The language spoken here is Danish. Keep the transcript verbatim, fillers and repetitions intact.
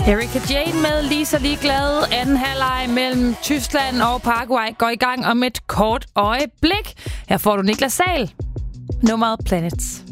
Erika Jane med Lige så ligeglad. Anden halvleg mellem Tyskland og Paraguay går i gang om et kort øjeblik. Her får du Niklas Sahl. Nummeret Planets.